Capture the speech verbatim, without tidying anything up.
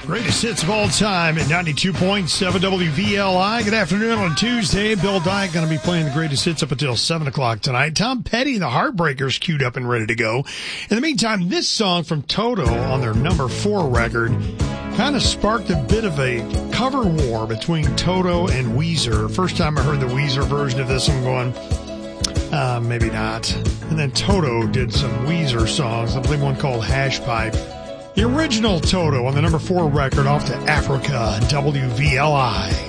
Greatest hits of all time at ninety-two point seven W V L I. Good afternoon on Tuesday. Bill Dyke going to be playing the greatest hits up until seven o'clock tonight. Tom Petty and the Heartbreakers queued up and ready to go. In the meantime, this song from Toto on their number four record kind of sparked a bit of a cover war between Toto and Weezer. First time I heard the Weezer version of this, I'm going, uh, maybe not. And then Toto did some Weezer songs. I believe one called Hash Pipe. The original Toto on the number four record off to Africa, W V L I.